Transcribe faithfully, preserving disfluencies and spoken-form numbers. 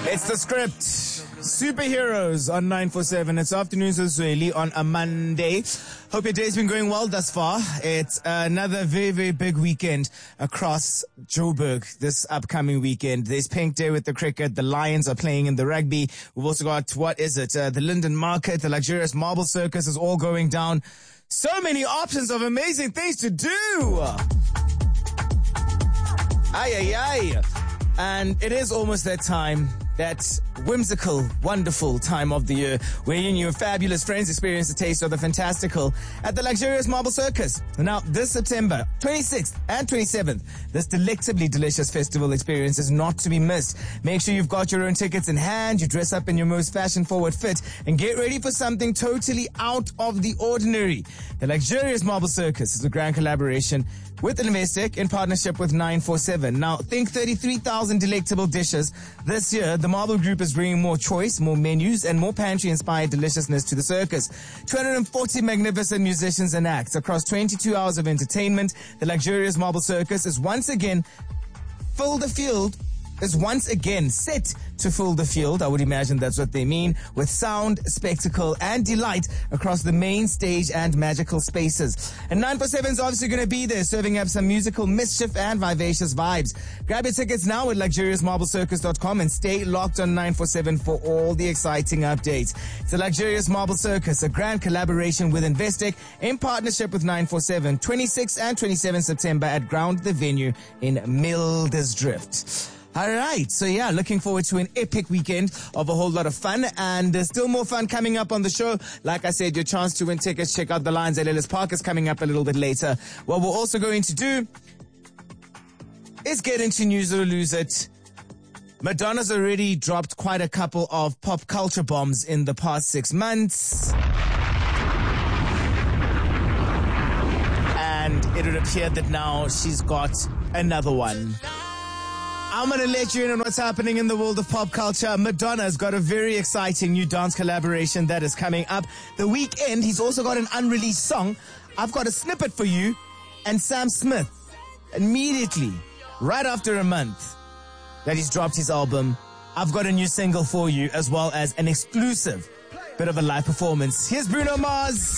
It's the script. Superheroes on nine forty-seven. It's Afternoons with Zweli on a Monday. Hope your day's been going well thus far. It's another very, very big weekend across Joburg this upcoming weekend. There's Pink Day with the cricket. The Lions are playing in the rugby. We've also got, what is it? Uh, the Linden Market, the luxurious marble circus is all going down. So many options of amazing things to do. Ay, ay, ay. And it is almost that time, that whimsical, wonderful time of the year where you and your fabulous friends experience the taste of the fantastical at the luxurious Marble Circus. Now, this September twenty-sixth and twenty-seventh, this delectably delicious festival experience is not to be missed. Make sure you've got your own tickets in hand, you dress up in your most fashion-forward fit, and get ready for something totally out of the ordinary. The luxurious Marble Circus is a grand collaboration with Investec in partnership with nine forty-seven. Now, think thirty-three thousand delectable dishes. This year, the Marble Group is bringing more choice, more menus, and more pantry-inspired deliciousness to the circus. two hundred forty magnificent musicians and acts across twenty-two hours of entertainment. The luxurious Marble Circus is once again fill the field, is once again set to fill the field. I would imagine that's what they mean, with sound, spectacle, and delight across the main stage and magical spaces. And nine forty-seven is obviously going to be there, serving up some musical mischief and vivacious vibes. Grab your tickets now at luxurious marble circus dot com and stay locked on nine forty-seven for all the exciting updates. It's the Luxurious Marble Circus, a grand collaboration with Investec in partnership with nine forty-seven, twenty-sixth and twenty-seventh September at Ground the Venue in Mildesdrift. All right. So, yeah, looking forward to an epic weekend of a whole lot of fun. And there's still more fun coming up on the show. Like I said, your chance to win tickets. Check out the Lions at Ellis Park is coming up a little bit later. What we're also going to do is get into News or Lose It. Madonna's already dropped quite a couple of pop culture bombs in the past six months. And it would appear that now she's got another one. I'm going to let you in on what's happening in the world of pop culture. Madonna's got a very exciting new dance collaboration that is coming up. The Weeknd, he's also got an unreleased song. I've got a snippet for you. And Sam Smith, immediately, right after a month that he's dropped his album, I've got a new single for you, as well as an exclusive bit of a live performance. Here's Bruno Mars.